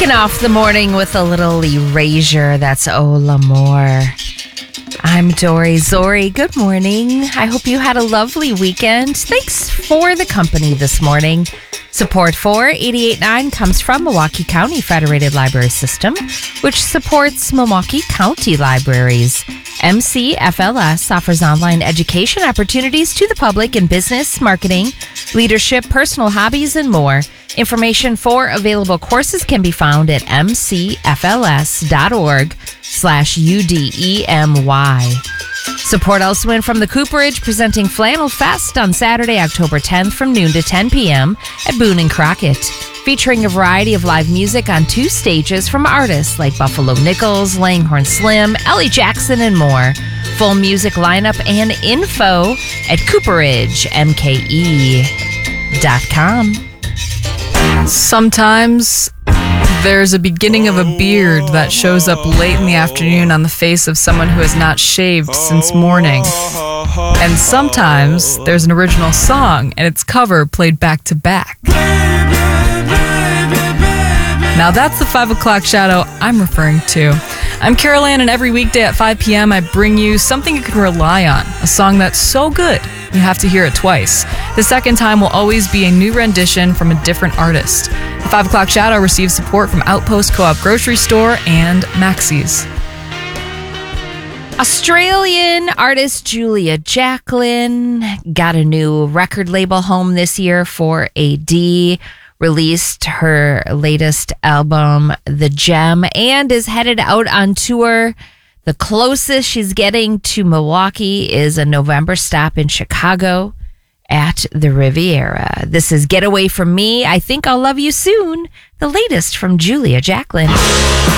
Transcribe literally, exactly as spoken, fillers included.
Kicking off the morning with a little erasure. That's Oh L'Amour. I'm Dory Zori. Good morning. I hope you had a lovely weekend. Thanks for the company this morning. Support for eighty-eight point nine comes from Milwaukee County Federated Library System, which supports Milwaukee County libraries. M C F L S offers online education opportunities to the public in business, marketing, leadership, personal hobbies, and more. Information for available courses can be found at mcfls.org slash UDEMY. Support also in from the Cooperage, presenting Flannel Fest on Saturday, October tenth from noon to ten p.m. at Boone and Crockett. Featuring a variety of live music on two stages from artists like Buffalo Nichols, Langhorne Slim, Ellie Jackson, and more. Full music lineup and info at cooperage m k e dot com. Sometimes there's a beginning of a beard that shows up late in the afternoon on the face of someone who has not shaved since morning. And sometimes there's an original song and its cover played back to back. Now that's the five o'clock shadow I'm referring to. I'm Carol Ann, and every weekday at five p.m. I bring you something you can rely on, a song that's so good you have to hear it twice. The second time will always be a new rendition from a different artist. The five o'clock shadow receives support from Outpost Co-op Grocery Store and Maxey's. Australian artist Julia Jacklin got a new record label home this year for A D, released her latest album, The Gem, and is headed out on tour. The closest she's getting to Milwaukee is a November stop in Chicago at the Riviera. This is Get Away From Me, I Think I'll Love You Soon, the latest from Julia Jacklin.